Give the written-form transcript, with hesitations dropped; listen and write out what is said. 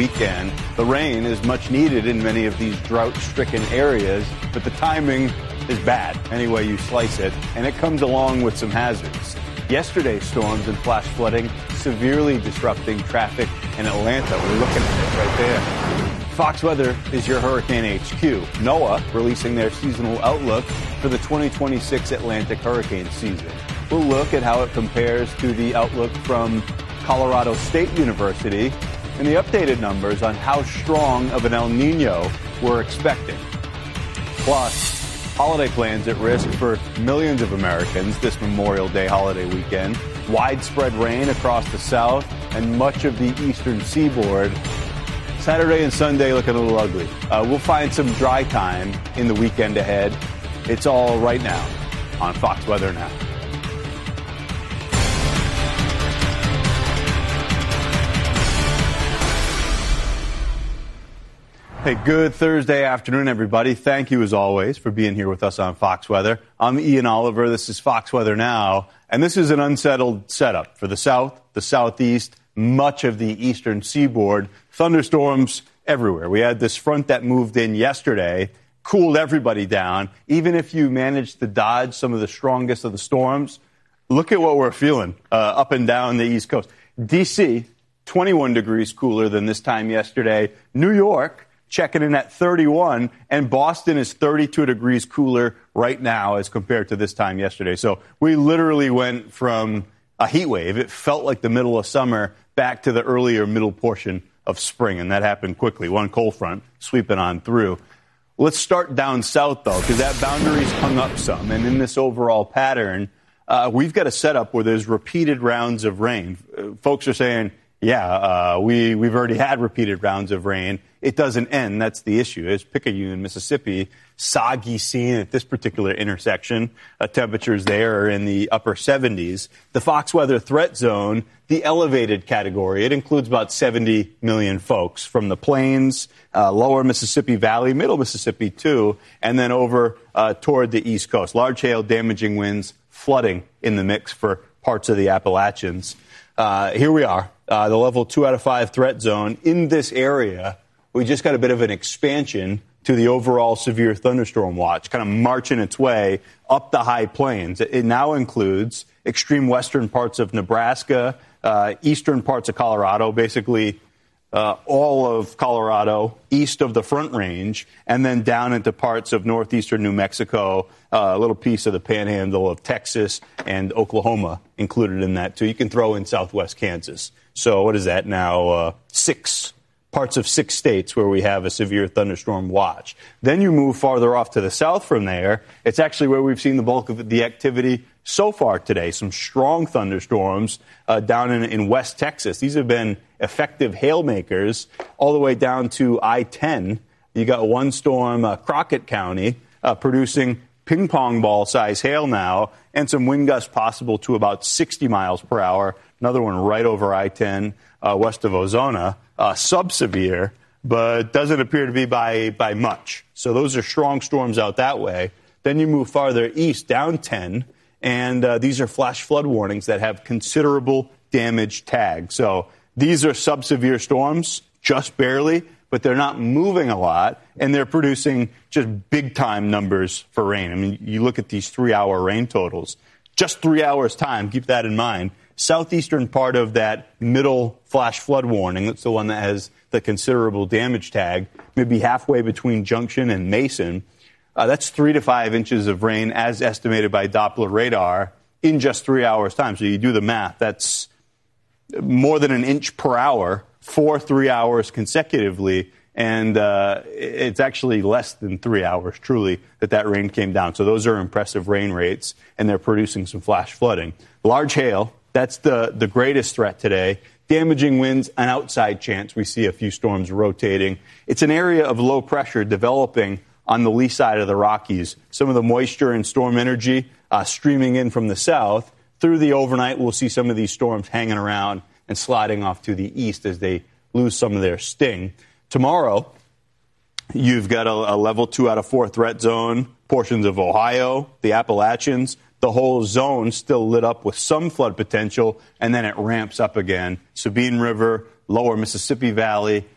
weekend. The rain is much needed in many of these drought-stricken areas, but the timing is bad any way you slice it, and it comes along with some hazards. Yesterday's storms and flash flooding severely disrupting traffic in Atlanta. We're looking at it right there. Fox Weather is your Hurricane HQ. NOAA releasing their seasonal outlook for the 2026 Atlantic hurricane season. We'll look at how it compares to the outlook from Colorado State University and the updated numbers on how strong of an El Nino we're expecting. Plus, holiday plans at risk for millions of Americans this Memorial Day holiday weekend. Widespread rain across the south and much of the eastern seaboard. Saturday and Sunday looking a little ugly. We'll find some dry time in the weekend ahead. It's all right now on Fox Weather Now. Hey, good Thursday afternoon, everybody. Thank you, as always, for being here with us on Fox Weather. I'm Ian Oliver. This is Fox Weather Now, and this is an unsettled setup for the south, the southeast, much of the eastern seaboard. Thunderstorms everywhere. We had this front that moved in yesterday, cooled everybody down. Even if you managed to dodge some of the strongest of the storms, look at what we're feeling up and down the East Coast. D.C., 21 degrees cooler than this time yesterday. New York, checking in at 31, and Boston is 32 degrees cooler right now as compared to this time yesterday. So we literally went from a heat wave, it felt like the middle of summer, back to the earlier middle portion of spring, and that happened quickly. One cold front sweeping on through. Let's start down south, though, because that boundary's hung up some, and in this overall pattern, we've got a setup where there's repeated rounds of rain. Folks are saying, we've already had repeated rounds of rain. It doesn't end. That's the issue. There's Picayune, Mississippi, soggy scene at this particular intersection. Temperatures there are in the upper 70s. The Fox Weather Threat Zone, the elevated category, it includes about 70 million folks from the plains, lower Mississippi Valley, middle Mississippi too, and then over toward the East Coast. Large hail, damaging winds, flooding in the mix for parts of the Appalachians. Here we are, the level 2 out of 5 threat zone. In this area, we just got a bit of an expansion to the overall severe thunderstorm watch, kind of marching its way up the high plains. It now includes extreme western parts of Nebraska, eastern parts of Colorado, basically all of Colorado, east of the Front Range, and then down into parts of northeastern New Mexico, a little piece of the panhandle of Texas and Oklahoma included in that, too. You can throw in southwest Kansas. So what is that now? 6 parts of 6 states where we have a severe thunderstorm watch. Then you move farther off to the south from there. It's actually where we've seen the bulk of the activity so far today. Some strong thunderstorms down in West Texas. These have been effective hailmakers all the way down to I-10. You got one storm, Crockett County, producing ping pong ball size hail now, and some wind gusts possible to about 60 miles per hour. Another one right over I-10 west of Ozona. Sub-severe, but doesn't appear to be by much. So those are strong storms out that way. Then you move farther east, down 10, and these are flash flood warnings that have considerable damage tags. So these are sub-severe storms, just barely, but they're not moving a lot, and they're producing just big-time numbers for rain. I mean, you look at these 3-hour rain totals. Just 3 hours' time, keep that in mind. Southeastern part of that middle flash flood warning, that's the one that has the considerable damage tag, maybe halfway between Junction and Mason. That's 3 to 5 inches of rain as estimated by Doppler radar in just 3 hours' time. So you do the math. That's more than an inch per hour for 3 hours consecutively. And it's actually less than 3 hours, truly, that rain came down. So those are impressive rain rates, and they're producing some flash flooding. Large hail. That's the greatest threat today. Damaging winds, an outside chance. We see a few storms rotating. It's an area of low pressure developing on the lee side of the Rockies. Some of the moisture and storm energy streaming in from the south. Through the overnight, we'll see some of these storms hanging around and sliding off to the east as they lose some of their sting. Tomorrow, you've got a level 2 out of 4 threat zone, portions of Ohio, the Appalachians. The whole zone still lit up with some flood potential, and then it ramps up again. Sabine River, lower Mississippi Valley,